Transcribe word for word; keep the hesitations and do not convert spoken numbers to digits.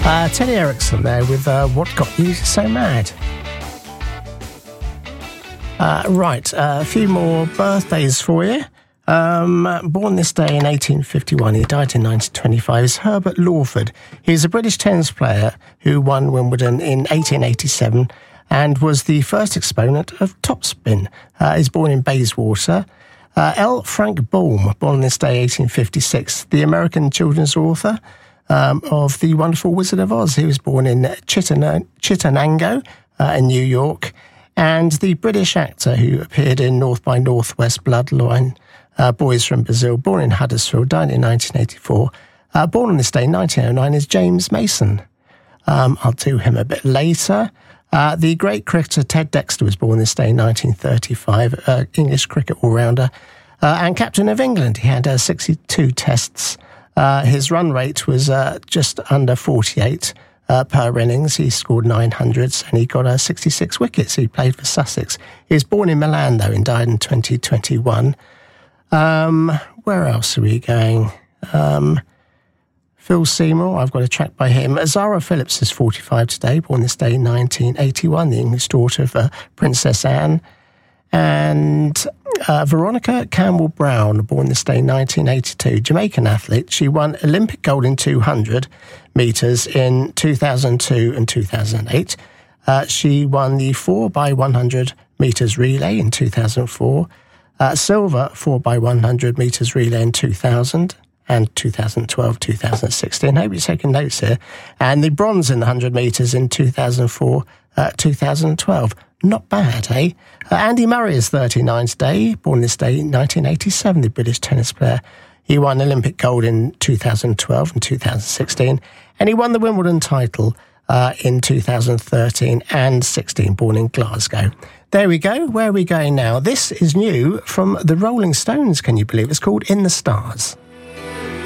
Uh, Teddy Erickson there with uh, What Got You So Mad. Uh, right, uh, a few more birthdays for you. Um, born this day in eighteen fifty-one, he died in nineteen twenty-five, is Herbert Lawford. He's a British tennis player who won Wimbledon in eighteen eighty-seven and was the first exponent of topspin. Uh, he's born in Bayswater. Uh, L. Frank Baum, born this day eighteen fifty-six, the American children's author um, of The Wonderful Wizard of Oz. He was born in Chittana- Chittenango uh, in New York. And the British actor who appeared in North by Northwest, Bloodline, uh, Boys from Brazil, born in Huddersfield, died in nineteen eighty-four. Uh, born on this day, nineteen oh nine, is James Mason. Um, I'll do him a bit later. Uh, the great cricketer Ted Dexter was born this day in nineteen thirty-five, uh, English cricket all-rounder uh, and captain of England. He had uh, sixty-two tests. Uh, his run rate was uh, just under forty-eight uh, per innings. He scored nine hundreds and he got uh, sixty-six wickets. He played for Sussex. He was born in Milan, though, and died in twenty twenty-one. Um, where else are we going? Um... Phil Seymour, I've got a track by him. Zara Phillips is forty-five today, born this day in nineteen eighty-one, the English daughter of uh, Princess Anne. And uh, Veronica Campbell-Brown, born this day in nineteen eighty-two, Jamaican athlete. She won Olympic gold in two hundred metres in two thousand two and two thousand eight. Uh, she won the four by one hundred metres relay in two thousand four, uh, silver four by one hundred metres relay in two thousand, and two thousand twelve, two thousand sixteen. Hope you're taking notes here. And the bronze in the one hundred metres in two thousand four, uh, two thousand twelve. Not bad, eh? Uh, Andy Murray is thirty-nine today, born this day in nineteen eighty-seven, the British tennis player. He won Olympic gold in two thousand twelve and two thousand sixteen, and he won the Wimbledon title uh, in two thousand thirteen and sixteen, born in Glasgow. There we go. Where are we going now? This is new from the Rolling Stones, can you believe? It's called In the Stars.